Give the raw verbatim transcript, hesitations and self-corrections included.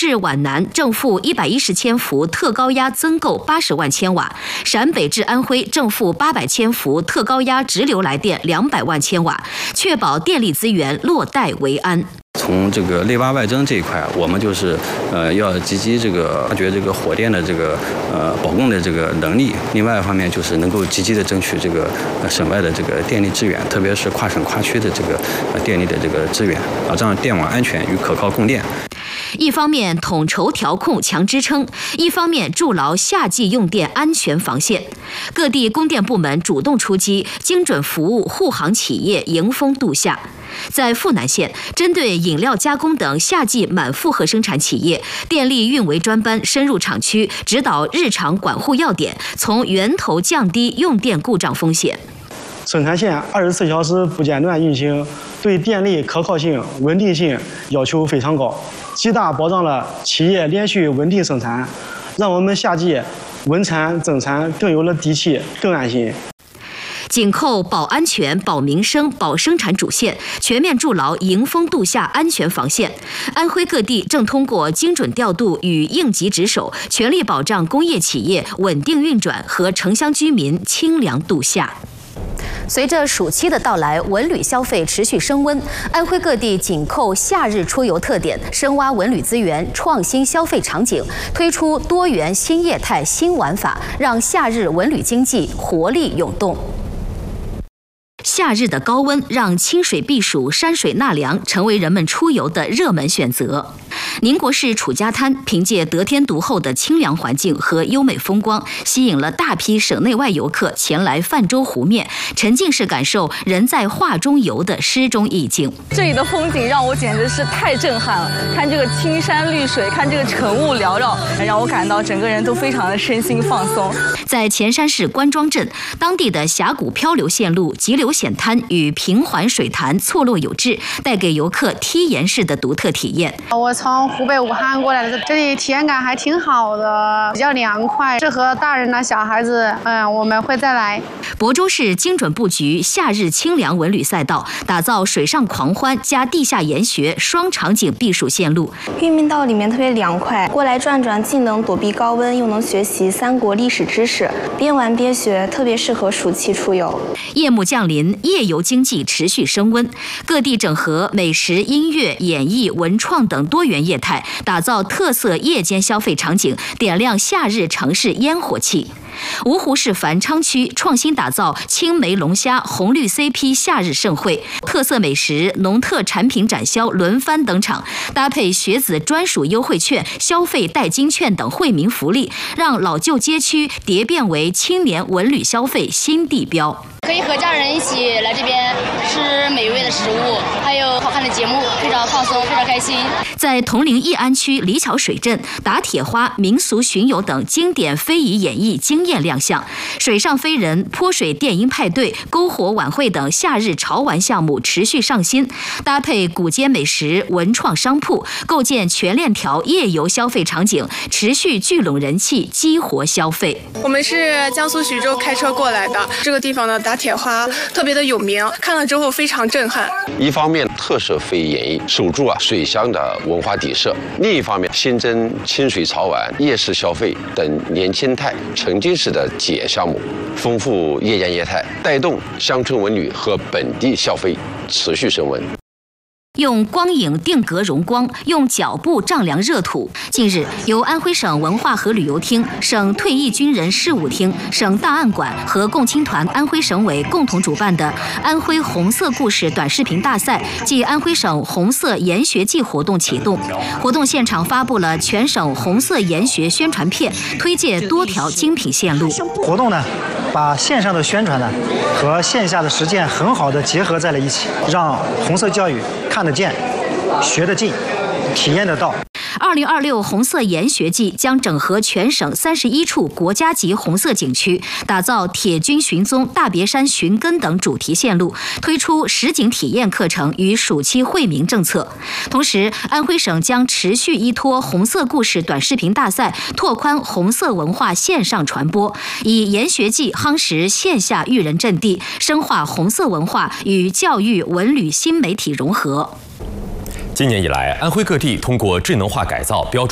至皖南正负一百一十千伏特高压增购八十万千瓦，陕北至安徽正负八百千伏特高压直流来电两百万千瓦，确保电力资源落袋为安。 从这个内挖外增这一块，我们就是呃要积极这个发掘这个火电的这个呃保供的这个能力。另外一方面就是能够积极的争取这个呃省外的这个电力资源，特别是跨省跨区的这个呃电力的这个资源，保障电网安全与可靠供电。 一方面统筹调控强支撑，一方面筑牢夏季用电安全防线。各地供电部门主动出击，精准服务护航企业迎峰度夏。在富南县，针对饮料加工等夏季满负荷生产企业，电力运维专班深入厂区，指导日常管护要点，从源头降低用电故障风险。 生产线二十四小时不间断运行，对电力可靠性、稳定性要求非常高，极大保障了企业连续稳定生产，让我们夏季稳产增产更有了底气，更安心。 紧扣保安全、保民生、保生产主线，全面筑牢迎峰度夏安全防线。安徽各地正通过精准调度与应急值守，全力保障工业企业稳定运转和城乡居民清凉度夏。随着暑期的到来，文旅消费持续升温。安徽各地紧扣夏日出游特点，深挖文旅资源，创新消费场景，推出多元新业态新玩法，让夏日文旅经济活力涌动。夏日的高温让清水避暑、山水纳凉成为人们出游的热门选择。宁国市楚家滩凭借得天独厚的清凉环境和优美风光，吸引了大批省内外游客前来泛舟湖面，沉浸式感受人在画中游的诗中意境。 这里的风景让我简直是太震撼了，看这个青山绿水，看这个晨雾缭绕，让我感到整个人都非常的身心放松。 在前山市关庄镇，当地的峡谷漂流线路、急流险滩与平缓水潭错落有致，带给游客梯岩式的独特体验。 我从湖北武汉过来的，这里体验感还挺好的，比较凉快，适合大人呢、小孩子。嗯，我们会再来。 亳州市精准布局夏日清凉文旅赛道，打造水上狂欢加地下研学双场景避暑线路。 运明道里面特别凉快，过来转转，既能躲避高温，又能学习三国历史知识，边玩边学，特别适合暑期出游。 夜幕降临，夜游经济持续升温，各地整合美食、音乐、演艺、文创等多元业态，打造特色夜间消费场景，点亮夏日城市烟火气。芜湖市繁昌区创新打造青梅龙虾红绿 C P 夏日盛会，特色美食、农特产品展销轮番登场，搭配学子专属优惠券、消费代金券等惠民福利，让老旧街区蝶变为青年文旅消费新地标。 可以和家人一起来这边吃美味的食物，还有好看的节目，非常放松，非常开心。 在铜陵义安区李桥水镇，打铁花、民俗巡游等经典非遗演绎惊艳亮相，水上飞人、泼水电音派对、篝火晚会等夏日潮玩项目持续上新，搭配古街美食、文创商铺，构建全链条夜游消费场景，持续聚拢人气，激活消费。 我们是江苏徐州开车过来的，这个地方呢打铁花特别的有名，看了之后非常震撼。 一方面特色非遗演绎，守住啊水乡的文化底色；另一方面新增清水潮玩、夜市消费等年轻态、沉浸式的体验项目，丰富夜间业态，带动乡村文旅和本地消费持续升温。 用光影定格荣光，用脚步丈量热土。近日，由安徽省文化和旅游厅、省退役军人事务厅、省档案馆和共青团安徽省委共同主办的安徽红色故事短视频大赛暨安徽省红色研学季活动启动。活动现场发布了全省红色研学宣传片，推介多条精品线路。 活动呢，把线上的宣传呢和线下的实践很好的结合在了一起，让红色教育看得见、学得进、体验得到。 二零二六红色研学季将整合全省三十一处国家级红色景区，打造铁军寻踪、大别山寻根等主题线路，推出实景体验课程与暑期惠民政策。同时，安徽省将持续依托红色故事短视频大赛，拓宽红色文化线上传播，以研学季夯实线下育人阵地，深化红色文化与教育文旅新媒体融合。 今年以来，安徽各地通过智能化改造标